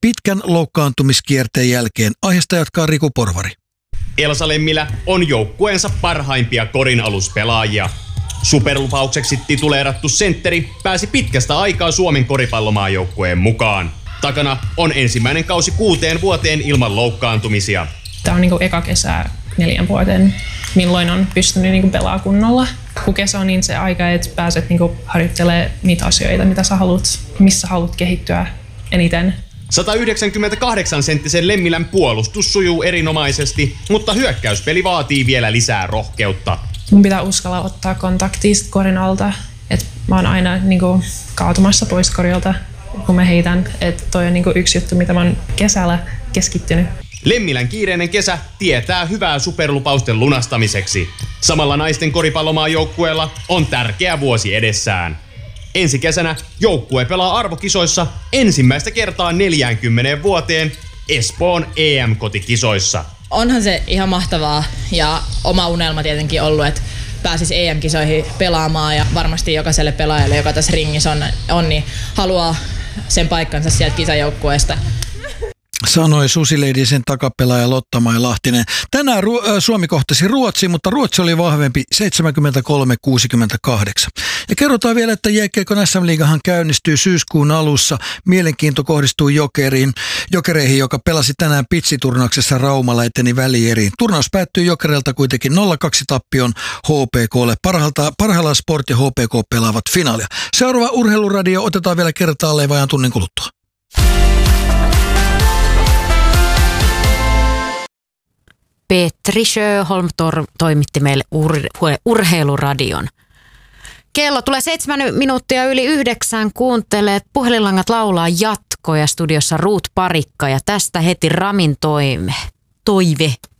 pitkän loukkaantumiskierteen jälkeen. Aiheesta jatkaa Riku Porvari. Elsa Lemmilä on joukkueensa parhaimpia korinaluspelaajia. Superlupaukseksi tituleerattu sentteri pääsi pitkästä aikaa Suomen koripallomaajoukkueen mukaan. Takana on ensimmäinen kausi 6 vuoteen ilman loukkaantumisia. Tämä on eka kesä 4 vuoteen, milloin on pystynyt pelaamaan kunnolla. Kun kesä on niin se aika, että pääset harjoittelemaan niitä asioita, mitä sä haluat, missä haluat kehittyä eniten. 198-senttisen Lemmilän puolustus sujuu erinomaisesti, mutta hyökkäyspeli vaatii vielä lisää rohkeutta. Mun pitää uskalla ottaa kontaktia korin alta. Et mä oon aina kaatumassa pois korilta, kun mä heitän. Että toi on yksi juttu, mitä mä oon kesällä keskittynyt. Lemmilän kiireinen kesä tietää hyvää superlupausten lunastamiseksi. Samalla naisten koripallomaajoukkueella on tärkeä vuosi edessään. Ensi kesänä joukkue pelaa arvokisoissa ensimmäistä kertaa 40 vuoteen Espoon EM-kotikisoissa. Onhan se ihan mahtavaa ja oma unelma tietenkin ollut, että pääsis EM-kisoihin pelaamaan ja varmasti jokaiselle pelaajalle, joka tässä ringissä on niin haluaa sen paikkansa sieltä kisajoukkueesta. Sanoi Susileidisen takapelaaja Lotta-Mai Lahtinen. Tänään Suomi kohtasi Ruotsi, mutta Ruotsi oli vahvempi 73-68. Ja kerrotaan vielä, että jääkiekon SM-liigahan käynnistyy syyskuun alussa. Mielenkiinto kohdistuu Jokereihin, joka pelasi tänään pitsiturnauksessa Raumalla, eteni välieriin. Turnaus päättyi Jokereilta kuitenkin 0-2 tappion HPK:lle. Parhaillaan Sport ja HPK pelaavat finaalia. Seuraava urheiluradio otetaan vielä kertaalleen vajaan tunnin kuluttua. Petri Sjöholm toimitti meille urheiluradion. Kello tulee 7 minuuttia yli 9. Kuuntelee Puhelinlangat laulaa jatkoja studiossa Ruut Parikka ja tästä heti Ramin toive.